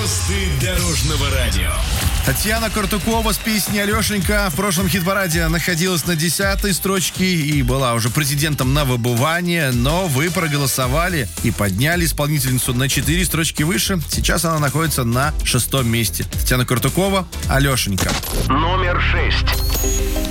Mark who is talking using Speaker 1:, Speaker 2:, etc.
Speaker 1: Звезды дорожного радио.
Speaker 2: Татьяна Картукова с песней «Алешенька» в прошлом хит-параде находилась на 10-й строчке и была уже претендентом на выбывание, но вы проголосовали и подняли исполнительницу на 4 строчки выше. Сейчас она находится на 6-м месте. Татьяна Картукова «Алешенька».
Speaker 3: Номер 6.